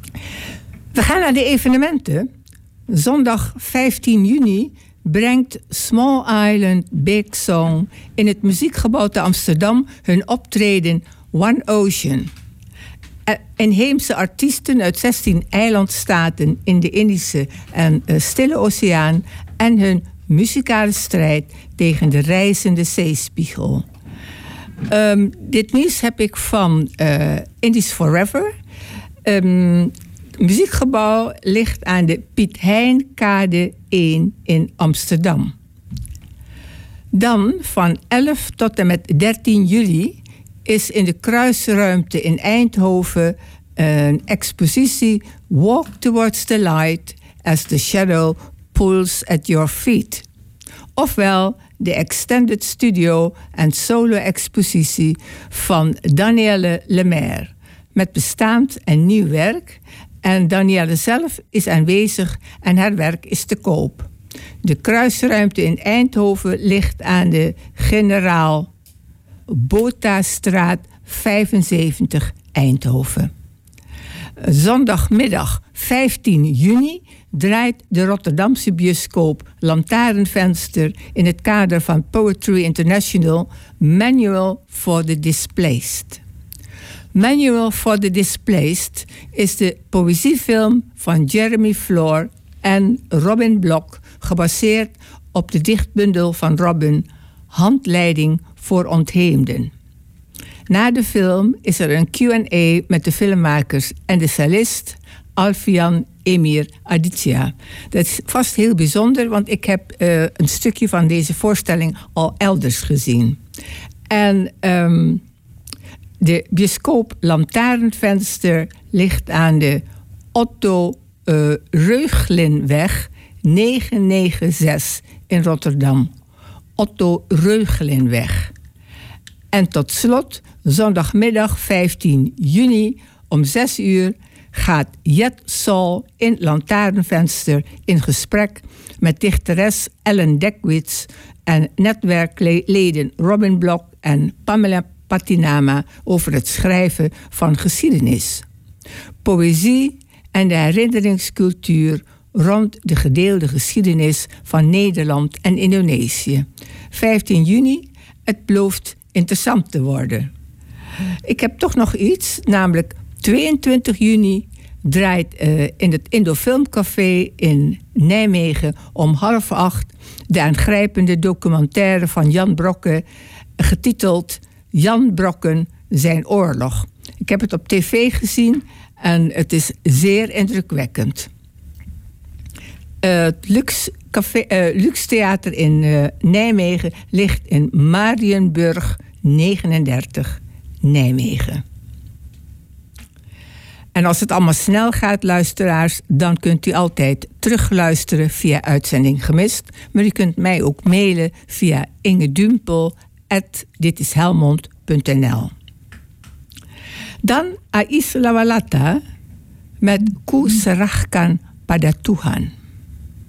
We gaan naar de evenementen. Zondag 15 juni brengt Small Island Big Song in het Muziekgebouw te Amsterdam hun optreden One Ocean. Inheemse artiesten uit 16 eilandstaten in de Indische en Stille Oceaan en hun muzikale strijd tegen de rijzende zeespiegel. Dit nieuws heb ik van Indies Forever. Muziekgebouw ligt aan de Piet Heinkade 1 in Amsterdam. Dan van 11 tot en met 13 juli is in de Kruisruimte in Eindhoven een expositie Walk Towards the Light as the Shadow Pulls at Your Feet. Ofwel de Extended Studio en Solo-expositie van Danielle Lemaire met bestaand en nieuw werk. En Danielle zelf is aanwezig en haar werk is te koop. De Kruisruimte in Eindhoven ligt aan de Generaal Bothastraat 75 Eindhoven. Zondagmiddag 15 juni draait de Rotterdamse bioscoop Lantaarnvenster in het kader van Poetry International Manual for the Displaced. Manual for the Displaced is de poëziefilm van Jeremy Floor en Robin Blok, gebaseerd op de dichtbundel van Robin, Handleiding voor Ontheemden. Na de film is er een Q&A met de filmmakers en de cellist Alfian Emir Aditya. Dat is vast heel bijzonder, want ik heb een stukje van deze voorstelling al elders gezien. En de bioscoop Lantaarnvenster ligt aan de Otto Reuglinweg 996 in Rotterdam. Otto Reuglinweg. En tot slot, zondagmiddag 15 juni om 6 uur gaat Jet Sol in Lantaarnvenster in gesprek met dichteres Ellen Dekwits en netwerkleden Robin Blok en Pamela Patinama over het schrijven van geschiedenis, poëzie en de herinneringscultuur rond de gedeelde geschiedenis van Nederland en Indonesië. 15 juni, het belooft interessant te worden. Ik heb toch nog iets, namelijk 22 juni draait in het Indofilmcafé in Nijmegen om 7:30 de aangrijpende documentaire van Jan Brokken, getiteld Jan Brokken, zijn oorlog. Ik heb het op tv gezien en het is zeer indrukwekkend. Het Luxe Theater in Nijmegen ligt in Marienburg 39, Nijmegen. En als het allemaal snel gaat, luisteraars, dan kunt u altijd terugluisteren via Uitzending Gemist. Maar u kunt mij ook mailen via ingedumpel@ditishelmond.nl. Dan Ais Lawalata met Ku Serahkan pada Tuhan.